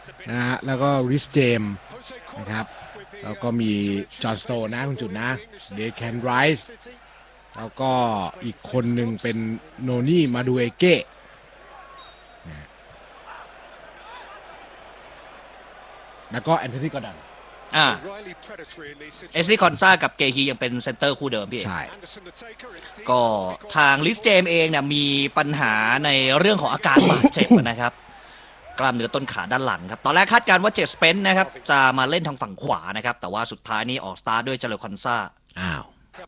นะฮะแล้วก็ริสเจมนะครับแล้วก็มีจอห์นสโตนนะคุณจุดนะเดคแคนไรส์แล้วก็อีกคนหนึ่งเป็นโนนี่มาดูเอเก้แล้วก็แอนโทนีกอร์ดอนเอสซี่คอนซากับเกฮียังเป็นเซนเตอร์คู่เดิมพี่ใช่ก็ทางลิสเจมเองเนี่ยมีปัญหาในเรื่องของอาการบาดเจ็บนะครับกล้ามเนื้อต้นขาด้านหลังครับตอนแรกคาดการณ์ว่าเจสเปนนะครับจะมาเล่นทางฝั่งขวานะครับแต่ว่าสุดท้ายนี่ออกสตาร์ทด้วยเจเลคอนซาอ้าว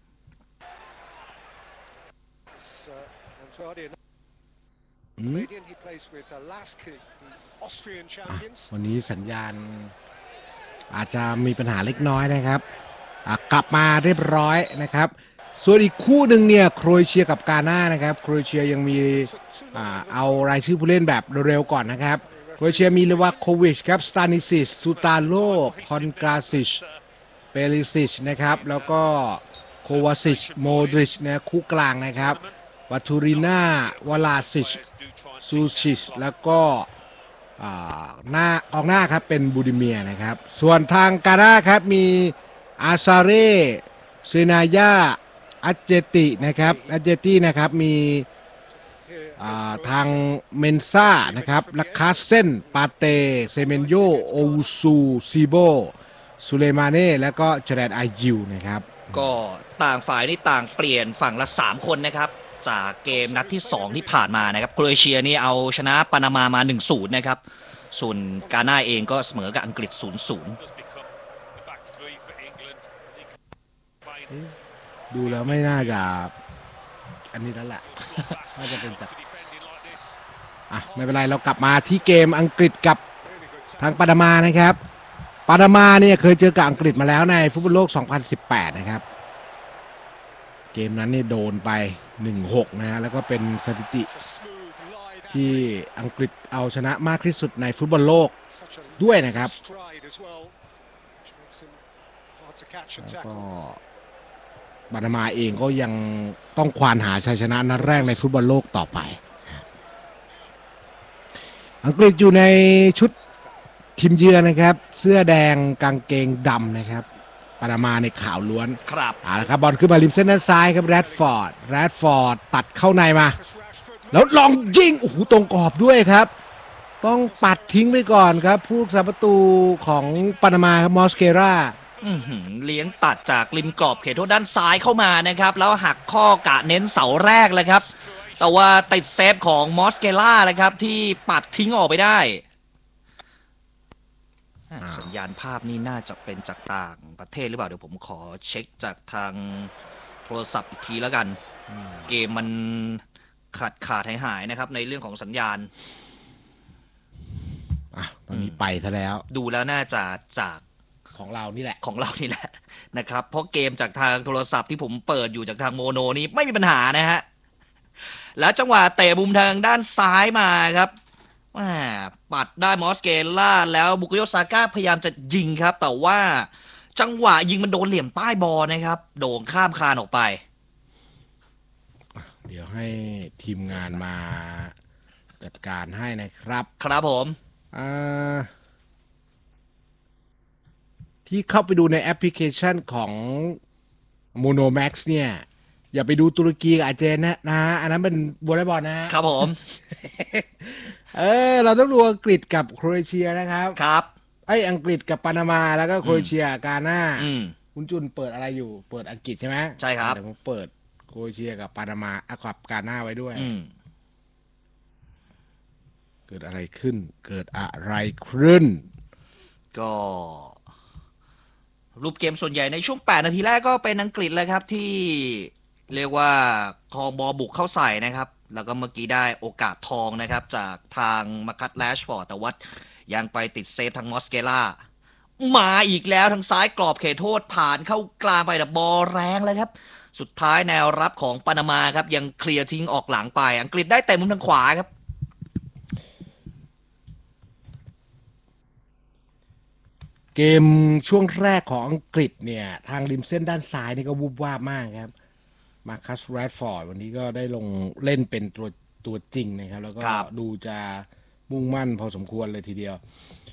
วันนี้สัญญาณอาจจะมีปัญหาเล็กน้อยนะครับกลับมาเรียบร้อยนะครับส่วนอีกคู่หนึ่งเนี่ยโครเอเชียกับกาน่านะครับโครเอเชียยังมีเอารายชื่อผู้เล่นแบบเร็วๆก่อนนะครับโครเอเชียมีเลวาโควิชครับสตานิซิสซูตาโลพอนกราซิชเปริซิชนะครับแล้วก็โควาซิชโมดริชนะคู่กลางนะครับวัตูริน่าวลาซิชซูชิชแล้วก็หน้ากองหน้าครับเป็นบูดิเมียนะครับส่วนทางกาน่าครับมีอาซาเร่เซนายาอัจเจตินะครับอัจเจตินะครับมีทางเมนซ่านะครับลักคาเซนปาเตเซเมนโยโอซูซิโบซูเลมาเน่แล้วก็เจเรนไอจิวนะครับก็ต่างฝ่ายนี่ต่างเปลี่ยนฝั่งละ3คนนะครับจากเกมนัดที่2ที่ผ่านมานะครับโครเอเชียนี่เอาชนะปานามามา 1-0 นะครับส่วนกาน่าเองก็เสมอกับอังกฤษ 0-0 ดูแล้วไม่น่าจะอันนี้แล้วแหละ น่าจะเป็นจากไม่เป็นไรเรากลับมาที่เกมอังกฤษกับทางปานามานะครับปานามาเนี่ยเคยเจอกับอังกฤษมาแล้วในฟุตบอลโลก 2018 นะครับเกมนั้นเนี่ยโดนไป 1-6 นะฮะแล้วก็เป็นสถิติที่อังกฤษเอาชนะมากที่สุดในฟุตบอลโลกด้วยนะครับแล้วก็ปานามาเองก็ยังต้องควานหาชัยชนะนัดแรกในฟุตบอลโลกต่อไปอังกฤษอยู่ในชุดทีมเยือนนะครับเสื้อแดงกางเกงดำนะครับปานามาในขาวล้วนครับครับบอลขึ้นมาริมเส้นด้านซ้ายครับแรดฟอร์ดตัดเข้าในมาแล้วลองยิงโอ้โหตรงกรอบด้วยครับต้องปัดทิ้งไปก่อนครับผู้รักษาประตูของปานามาครับมอสเกราเลี้ยงตัดจากริมกรอบเขตโทษด้านซ้ายเข้ามานะครับแล้วหักข้อกะเน้นเสาแรกเลยครับแต่ว่าติดเซฟของมอสเกล่าเลยครับที่ปัดทิ้งออกไปได้สัญญาณภาพนี่น่าจะเป็นจากต่างประเทศหรือเปล่าเดี๋ยวผมขอเช็คจากทางโทรศัพท์อีกทีแล้วกันเกมมันขาดหายนะครับในเรื่องของสัญญาณตอนนี้ไปซะแล้วดูแล้วน่าจะจากของเรานี่แหละนะครับเพราะเกมจากทางโทรศัพท์ที่ผมเปิดอยู่จากทางโมโนนี่ไม่มีปัญหานะฮะแล้วจังหวะเตะมุมทางด้านซ้ายมาครับปัดได้มอสเกล่าแล้วบุกโยซาก้าพยายามจะยิงครับแต่ว่าจังหวะยิงมันโดนเหลี่ยมใต้บอลนะครับโด่งข้ามคานออกไปเดี๋ยวให้ทีมงานมาจัดการให้นะครับครับผมที่เข้าไปดูในแอปพลิเคชันของ Monomax เนี่ยอย่าไปดูตุรกีกับอาร์เจนนะอันนั้นเป็นวอลเลย์บอลนะครับผมเราต้องดูอังกฤษกับโครเอเชียนะครับครับอังกฤษกับปานามาแล้วก็โครเอเชียกาน่าคุณจุนเปิดอะไรอยู่เปิดอังกฤษใช่ไหมใช่ครับเดี๋ยวผมเปิดโครเอเชียกับปานามากับกาน่าไว้ด้วยเกิดอะไรขึ้นก็รูปเกมส่วนใหญ่ในช่วง8นาทีแรกก็เป็นอังกฤษเลยครับที่เรียกว่าครองบอลบุกเข้าใส่นะครับแล้วก็เมื่อกี้ได้โอกาสทองนะครับจากทางมาคัตแลชฟอร์ดแต่ว่ายังไปติดเซฟทางมอสเกล่ามาอีกแล้วทางซ้ายกรอบเขตโทษผ่านเข้ากลางไปแต่บอลแรงเลยครับสุดท้ายแนวรับของปานามาครับยังเคลียร์ทิ้งออกหลังไปอังกฤษได้เตะมุมทางขวาครับเกมช่วงแรกของอังกฤษเนี่ยทางริมเส้นด้านซ้ายนี่ก็วุบวาบมากครับมาคัสแรดฟอร์ดวันนี้ก็ได้ลงเล่นเป็นตัวจริงนะครับแล้วก็ดูจะมุ่งมั่นพอสมควรเลยทีเดียว